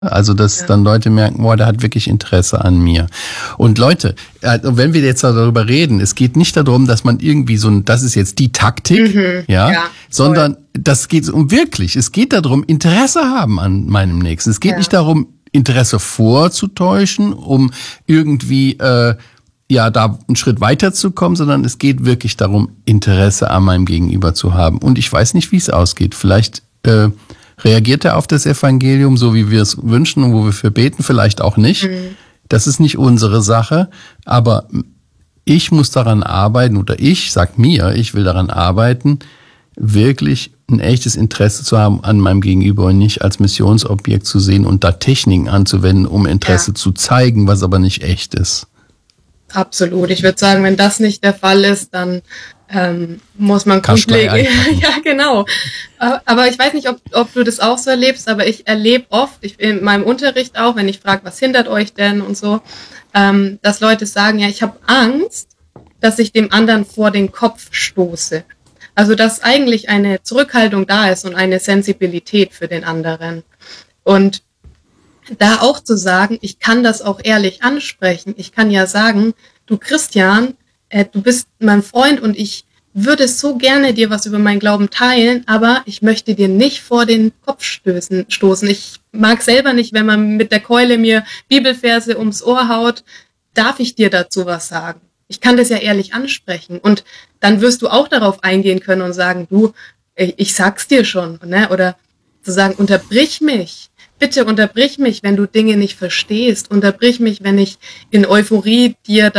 Also, dass dann Leute merken, boah, der hat wirklich Interesse an mir. Und Leute, wenn wir jetzt darüber reden, es geht nicht darum, dass man irgendwie das ist jetzt die Taktik, sondern das geht es geht darum, Interesse haben an meinem Nächsten. Es geht nicht darum, Interesse vorzutäuschen, um irgendwie, da einen Schritt weiterzukommen, sondern es geht wirklich darum, Interesse an meinem Gegenüber zu haben. Und ich weiß nicht, wie es ausgeht. Vielleicht, reagiert er auf das Evangelium, so wie wir es wünschen und wo wir für beten? Vielleicht auch nicht. Das ist nicht unsere Sache. Aber ich muss daran arbeiten, oder ich will daran arbeiten, wirklich ein echtes Interesse zu haben an meinem Gegenüber und nicht als Missionsobjekt zu sehen und da Techniken anzuwenden, um Interesse zu zeigen, was aber nicht echt ist. Absolut. Ich würde sagen, wenn das nicht der Fall ist, dann muss man grundlegend. Ja, genau. Aber ich weiß nicht, ob du das auch so erlebst, aber ich erlebe oft, in meinem Unterricht auch, wenn ich frage, was hindert euch denn und so, dass Leute sagen, ja, ich habe Angst, dass ich dem anderen vor den Kopf stoße. Also, dass eigentlich eine Zurückhaltung da ist und eine Sensibilität für den anderen. Und da auch zu sagen, ich kann das auch ehrlich ansprechen. Ich kann ja sagen, du Christian, du bist mein Freund und ich würde so gerne dir was über meinen Glauben teilen, aber ich möchte dir nicht vor den Kopf stoßen. Ich mag selber nicht, wenn man mit der Keule mir Bibelverse ums Ohr haut. Darf ich dir dazu was sagen? Ich kann das ja ehrlich ansprechen. Und dann wirst du auch darauf eingehen können und sagen, du, ich sag's dir schon, ne? Oder zu sagen, unterbrich mich. Bitte unterbrich mich, wenn du Dinge nicht verstehst. Unterbrich mich, wenn ich in Euphorie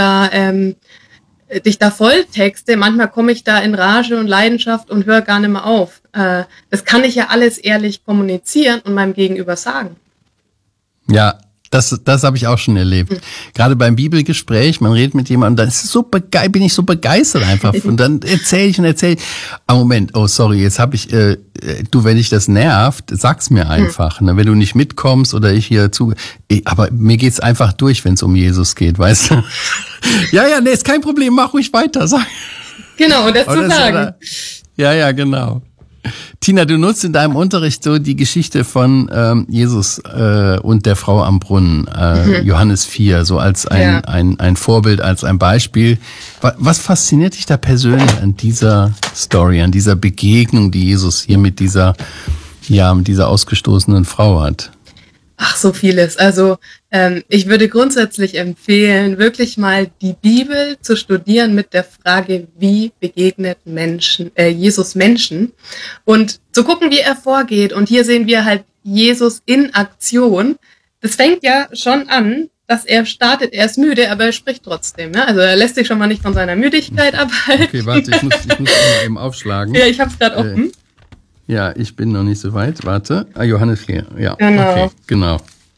dich da volltexte. Manchmal komme ich da in Rage und Leidenschaft und höre gar nicht mehr auf. Das kann ich ja alles ehrlich kommunizieren und meinem Gegenüber sagen. Ja, das habe ich auch schon erlebt. Gerade beim Bibelgespräch, man redet mit jemandem, dann bin ich so begeistert einfach. Und dann erzähle ich. Ah, Moment, oh sorry, jetzt habe ich, wenn dich das nervt, sag's mir einfach. Ne? Wenn du nicht mitkommst oder ich hier aber mir geht's einfach durch, wenn es um Jesus geht, weißt du? Ja, nee, ist kein Problem, mach ruhig weiter, sag. Genau, das zu sagen. Ja, genau. Tina, du nutzt in deinem Unterricht so die Geschichte von Jesus und der Frau am Brunnen, Johannes 4, so als ein Vorbild, als ein Beispiel. Was fasziniert dich da persönlich an dieser Story, an dieser Begegnung, die Jesus hier mit dieser ausgestoßenen Frau hat? Ach, so vieles. Also ich würde grundsätzlich empfehlen, wirklich mal die Bibel zu studieren mit der Frage, wie begegnet Jesus Menschen und zu gucken, wie er vorgeht. Und hier sehen wir halt Jesus in Aktion. Das fängt ja schon an, dass er startet, er ist müde, aber er spricht trotzdem. Ja? Also er lässt sich schon mal nicht von seiner Müdigkeit abhalten. Okay, warte, ich muss mal eben aufschlagen. Ja, ich habe es gerade offen. Ja, ich bin noch nicht so weit. Warte. Johannes 4. Ja, genau. Okay, genau.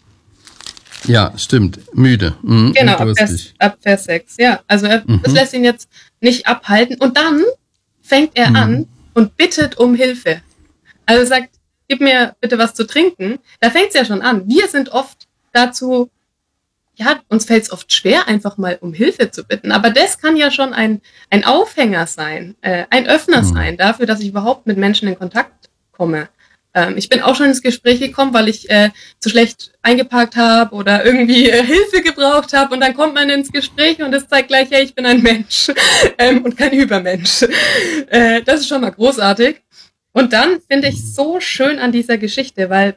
Ja, stimmt. Müde. Genau, ab Vers 6. Ja, also das lässt ihn jetzt nicht abhalten. Und dann fängt er an und bittet um Hilfe. Also er sagt, gib mir bitte was zu trinken. Da fängt es ja schon an. Wir sind oft dazu, uns fällt es oft schwer, einfach mal um Hilfe zu bitten. Aber das kann ja schon ein Aufhänger sein, ein Öffner sein dafür, dass ich überhaupt mit Menschen in Kontakt komme. Ich bin auch schon ins Gespräch gekommen, weil ich zu schlecht eingeparkt habe oder irgendwie Hilfe gebraucht habe. Und dann kommt man ins Gespräch und es zeigt gleich, hey, ich bin ein Mensch und kein Übermensch. Das ist schon mal großartig. Und dann finde ich so schön an dieser Geschichte, weil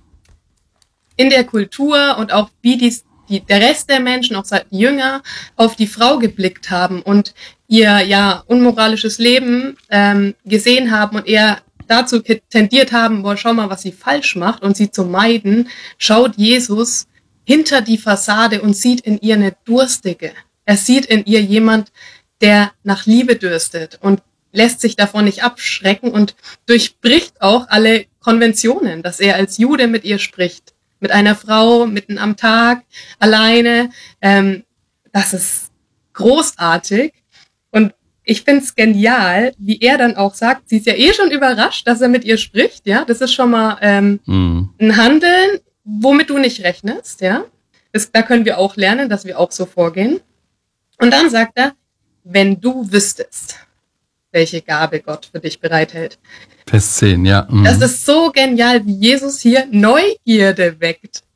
in der Kultur und auch wie der Rest der Menschen, auch die Jünger, auf die Frau geblickt haben und ihr unmoralisches Leben gesehen haben und eher dazu tendiert haben, schau mal, was sie falsch macht und sie zu meiden, schaut Jesus hinter die Fassade und sieht in ihr eine Durstige. Er sieht in ihr jemand, der nach Liebe dürstet und lässt sich davon nicht abschrecken und durchbricht auch alle Konventionen, dass er als Jude mit ihr spricht. Mit einer Frau, mitten am Tag, alleine. Das ist großartig. Und ich finde es genial, wie er dann auch sagt, sie ist ja schon überrascht, dass er mit ihr spricht. Ja, das ist schon mal ein Handeln, womit du nicht rechnest. Ja, da können wir auch lernen, dass wir auch so vorgehen. Und dann sagt er, wenn du wüsstest. welche Gabe Gott für dich bereithält. Vers 10, ja. Das ist so genial, wie Jesus hier Neugierde weckt.